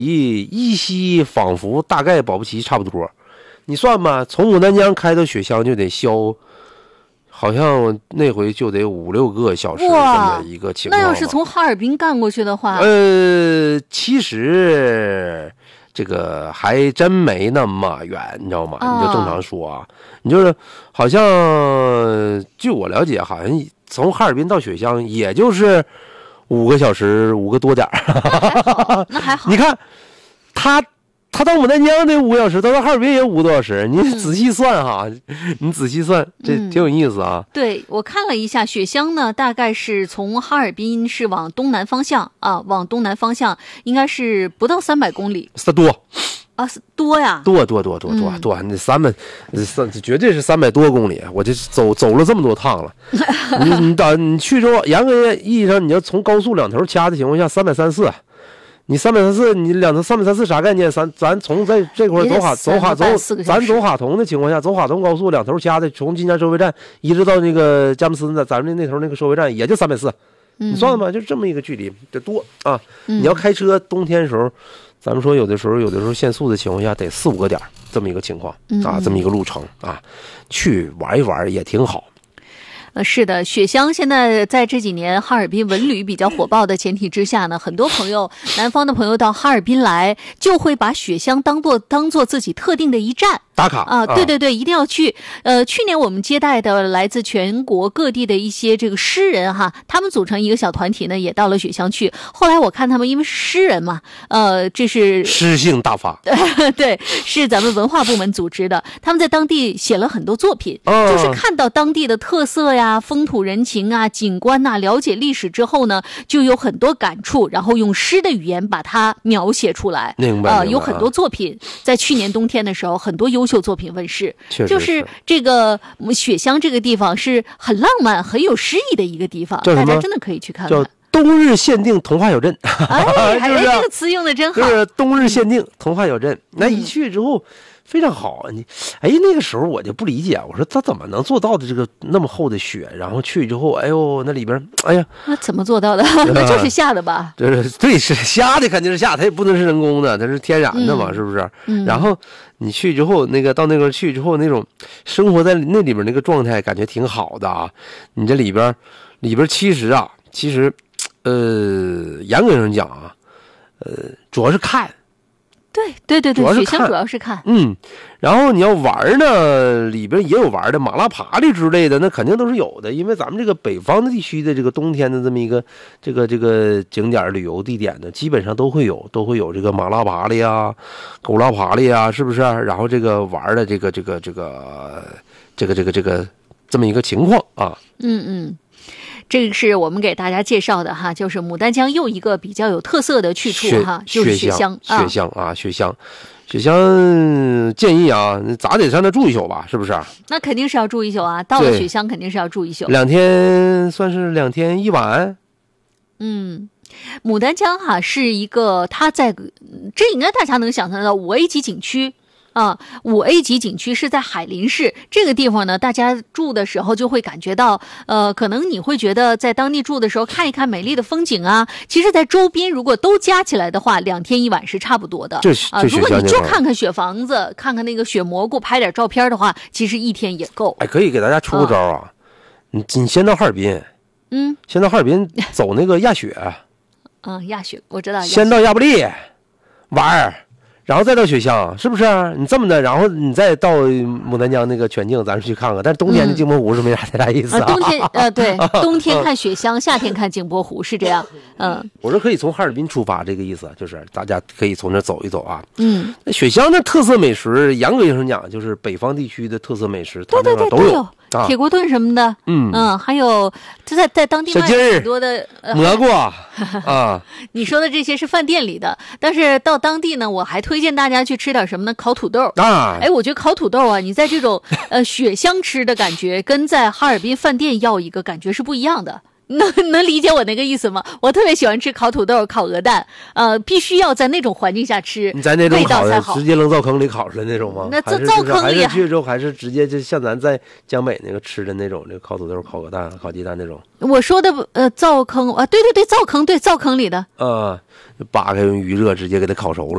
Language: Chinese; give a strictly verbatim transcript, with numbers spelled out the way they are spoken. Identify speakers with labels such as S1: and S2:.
S1: 依依稀仿佛大概保不齐差不多。你算吧，从牡丹江开到雪乡就得消，好像那回就得五六个小时这么一个情况。
S2: 那要是从哈尔滨干过去的话，
S1: 呃，其实这个还真没那么远，你知道吗？
S2: 哦、
S1: 你就正常说啊，你就是好像据我了解，好像从哈尔滨到雪乡也就是五个小时，五个多点儿。
S2: 那还好。
S1: 你看他。他到牡丹江得五个小时，他到哈尔滨也五个多小时。你仔细算哈，嗯、你仔细算，这挺有意思啊。
S2: 嗯、对，我看了一下，雪乡呢，大概是从哈尔滨是往东南方向啊，往东南方向应该是不到三百公里。
S1: 是多
S2: 啊，多呀，
S1: 多多多多多多，那三百三绝对是三百多公里。我这走走了这么多趟了，你你到你去之后，严格意义上，你要从高速两头掐的情况下，三百三四。你三百三四，你两头三百三四啥概念？咱咱从在这块走哈走哈走，咱走哈通的情况下，走哈通高速两头掐的，从金家收费站一直到那个佳木斯的咱们那头那个收费站，也就三百四。你算算吧，就这么一个距离，得多啊！
S2: 嗯、
S1: 你要开车，冬天的时候，咱们说有的时候有的时候限速的情况下，得四五个点这么一个情况啊，这么一个路程啊，去玩一玩也挺好。
S2: 呃，是的，雪乡现在在这几年哈尔滨文旅比较火爆的前提之下呢，很多朋友，南方的朋友到哈尔滨来，就会把雪乡当做当做自己特定的一站。
S1: 打卡
S2: 啊，对对对，一定要去。呃，去年我们接待的来自全国各地的一些这个诗人哈，他们组成一个小团体呢，也到了雪乡去。后来我看他们因为是诗人嘛，呃，这是
S1: 诗性大发，
S2: 对，是咱们文化部门组织的。他们在当地写了很多作品，
S1: 哦、
S2: 就是看到当地的特色呀、风土人情啊、景观呐、啊，了解历史之后呢，就有很多感触，然后用诗的语言把它描写出来。
S1: 明白，
S2: 呃，有很多作品在去年冬天的时候，很多优秀作品问世，
S1: 是
S2: 就是这个雪乡这个地方是很浪漫、很有诗意的一个地方，大家真的可以去看看。
S1: 叫冬日限定童话小镇，
S2: 哎，哎这个词用的真好。
S1: 就是冬日限定童话小镇，那一去之后。非常好，你哎，那个时候我就不理解，我说他怎么能做到的这个那么厚的雪？然后去之后，哎呦，那里边，哎呀，
S2: 那怎么做到的？那就是下的吧？
S1: 就是对，是下的，肯定是下，它也不能是人工的，它是天然的嘛，
S2: 嗯、
S1: 是不是？
S2: 嗯、
S1: 然后你去之后，那个到那个去之后，那种生活在那里边那个状态，感觉挺好的啊。你这里边里边其实啊，其实呃，严格上讲啊，呃，主要是看。
S2: 对对对对，雪乡主要是看，
S1: 嗯，然后你要玩呢，里边也有玩的，马拉爬的之类的，那肯定都是有的，因为咱们这个北方的地区的这个冬天的这么一个这个这个景点旅游地点呢，基本上都会有，都会有这个马拉爬的呀、狗拉爬的呀，是不是？然后这个玩的这个这个这个这个这个这个这么一个情况啊，
S2: 嗯嗯。这个是我们给大家介绍的哈，就是牡丹江又一个比较有特色的去处哈，就是雪乡。
S1: 雪乡啊，雪乡，雪乡建议啊，咋得上那住一宿吧？是不是？
S2: 那肯定是要住一宿啊，到了雪乡肯定是要住一宿。
S1: 两天算是两天一晚。
S2: 嗯，牡丹江哈是一个，它在这应该大家能想象得到五 A 级景区。啊，五 A 级景区是在海林市这个地方呢，大家住的时候就会感觉到，呃，可能你会觉得在当地住的时候看一看美丽的风景啊，其实在周边如果都加起来的话，两天一晚是差不多的。啊，如果你就看看雪房子，看看那个雪蘑菇，拍点照片的话，其实一天也够。
S1: 哎，可以给大家出个招啊，嗯、你你先到哈尔滨，
S2: 嗯，
S1: 先到哈尔滨走那个亚雪，
S2: 嗯，亚雪我知道，
S1: 先到亚布力玩儿。然后再到雪乡，是不是？你这么的，然后你再到牡丹江那个全境，咱去看看。但是冬天的镜泊湖是没啥太大意思啊。
S2: 嗯、冬天呃，对，冬天看雪乡，夏天看镜泊湖是这样。嗯，
S1: 我说可以从哈尔滨出发，这个意思就是大家可以从这走一走啊。
S2: 嗯，
S1: 那雪乡的特色美食，严格意义上讲，就是北方地区的特色美食，
S2: 对对对，
S1: 都有。
S2: 啊、铁锅炖什么的，
S1: 嗯
S2: 嗯，还有就在在当地卖很多的、
S1: 呃、蘑菇啊。
S2: 你说的这些是饭店里的，但是到当地呢，我还推荐大家去吃点什么呢？烤土豆
S1: 啊！
S2: 哎，我觉得烤土豆啊，你在这种呃雪乡吃的感觉，跟在哈尔滨饭店要一个感觉是不一样的。 能能理解我那个意思吗？我特别喜欢吃烤土豆、烤鹅蛋，呃，必须要在那种环境下吃，
S1: 你在那种
S2: 味道
S1: 烤的，
S2: 才好。
S1: 直接扔灶坑里烤出来那种吗？
S2: 那
S1: 还是
S2: 灶坑里
S1: 还是去之后还是直接就像咱在江北那个吃的那种，这个烤土豆、烤鹅蛋、烤鸡蛋那种。
S2: 我说的呃灶坑啊，对对对，灶坑，对灶坑里的。
S1: 啊，扒开用余热直接给它烤熟了。